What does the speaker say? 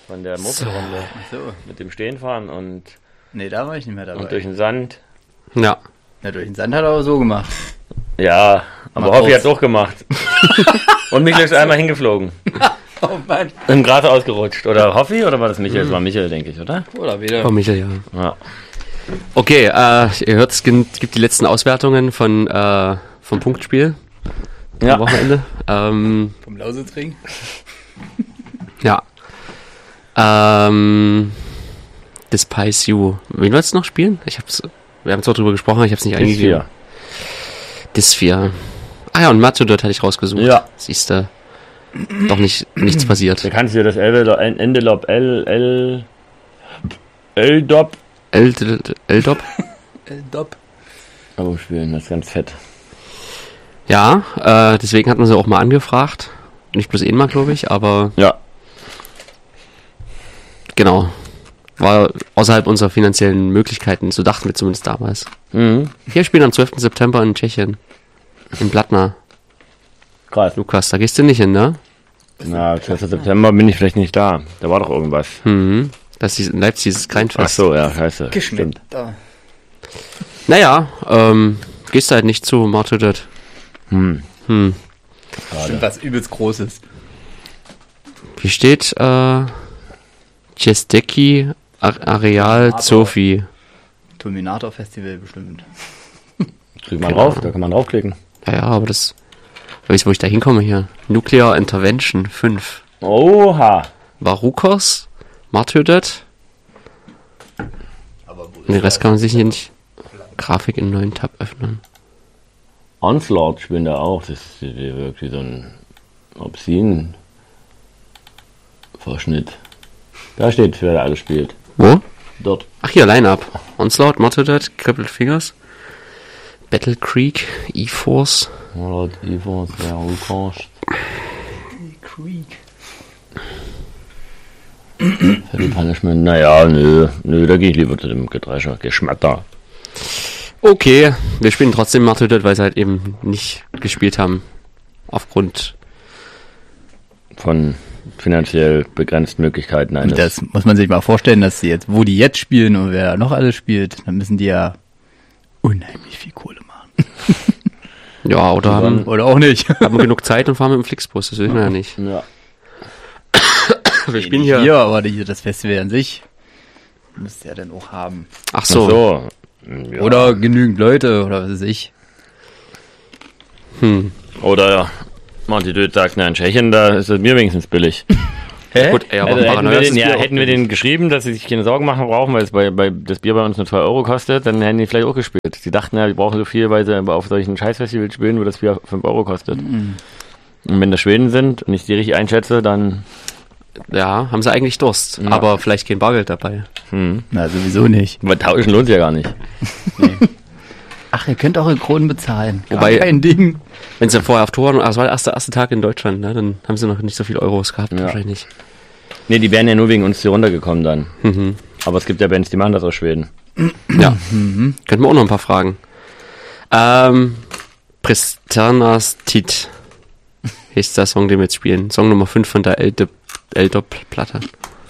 Von der Mopedrunde. So. Mit dem Stehenfahren und Nee, da war ich nicht mehr dabei. durch den Sand. Ja. Ja, durch den Sand hat er aber so gemacht. Ja, aber Mach Hoffi aus. hat's auch gemacht. Und Michael ist einmal hingeflogen. Oh Mann. Im Gras ausgerutscht. Oder Hoffi, oder war das Michael? Das war Michael, denke ich, oder? Oder wieder. Komm, Michael, ja. Ja. Okay, ihr hört, es gibt die letzten Auswertungen vom Punktspiel Ja. am Wochenende. Vom Lausitzring. Ja. Despise You. Wen wolltest du noch spielen? Wir haben zwar drüber gesprochen, aber ich hab's nicht eingegeben. Dysphere. Ah ja, und Matador hatte ich rausgesucht. Ja. Siehst du, doch nichts passiert. Da kannst du das Endelope L-Dop L-Dop? Dopp. Oh, spielen, das ist ganz fett. Ja, deswegen hat man sie auch mal angefragt. Nicht bloß einmal, glaube ich, aber Ja. genau. War außerhalb unserer finanziellen Möglichkeiten, so dachten wir zumindest damals. Mhm. Wir spielen am 12. September in Tschechien. In Blatna. Krass. Lukas, da gehst du nicht hin, ne? Na, 12. September bin ich vielleicht nicht da. Da war doch irgendwas. Mhm. Das ist in Leipzig, dieses Ach Kleinfest. so, ja, scheiße. Geschmeckt. Stimmt. Da. Naja, gehst du halt nicht zu Martyrdot. Hm. Stimmt, was übelst Großes. Hier steht, Cesteki Areal Zofi. Terminator Festival bestimmt. Kriegt man drauf, da kann man draufklicken. Ja, aber das, weißt du, wo ich da hinkomme hier? Nuclear Intervention 5. Oha. Varukos, Martyrdot. Aber wo Den Rest kann man sich hier nicht. Grafik in neuen Tab öffnen. Onslaught spielen da auch. Das ist wirklich so ein Obscene-Verschnitt. Da steht, wer da alles spielt. Wo? Dort. Ach hier, Line-Up. Onslaught, Martyrdot, Crippled Fingers, Battle Creek, E-Force. Lord Evos, ja, Rukosch. Creek. Heavy Punishment. Naja, nö, da gehe ich lieber zu dem Gedrescher. Geschmetter. Okay, wir spielen trotzdem Martyrdot, weil sie halt eben nicht gespielt haben. Aufgrund. Von finanziell begrenzten Möglichkeiten eines. Das muss man sich mal vorstellen, dass sie jetzt, wo die jetzt spielen und wer noch alles spielt, dann müssen die ja unheimlich viel Kohle machen. Ja, oder haben Oder auch nicht. genug Zeit und fahren mit dem Flixbus, das wissen wir ja nicht. Ja. Wir spielen Nicht hier. hier, aber das Festival an sich müsste ja dann auch haben. Ach so. So. Ja. Oder genügend Leute, oder was weiß ich. Oder Martin Död sagt, na, in Tschechien, da ist das Bier wenigstens billig. Hä? Gut, ey, aber Also Paranoia ist Bier hätten wir denen geschrieben, dass sie sich keine Sorgen machen brauchen, weil es das Bier bei uns nur 2 Euro kostet, dann hätten die vielleicht auch gespielt. Sie dachten ja, die brauchen so viel, weil sie auf solchen Scheißfestivals spielen, wo das Bier 5 Euro kostet. Und wenn das Schweden sind und ich die richtig einschätze, dann Ja, haben sie eigentlich Durst, Ja. aber vielleicht kein Bargeld dabei. Na, sowieso nicht. weil tauschen lohnt sich ja gar nicht. Ach, ihr könnt auch in Kronen bezahlen. Wobei- Kein Ding. Wenn sie vorher auf Tour waren, das war der erste Tag in Deutschland, ne? Dann haben sie noch nicht so viel Euros gehabt, Ja. wahrscheinlich. Nee, die wären ja nur wegen uns hier runtergekommen dann. Mhm. Aber es gibt ja Bands, die machen das aus Schweden. Ja, könnten wir auch noch ein paar fragen. Pristernas Tit ist der Song, den wir jetzt spielen. Song Nummer 5 von der L-Dop-Platte.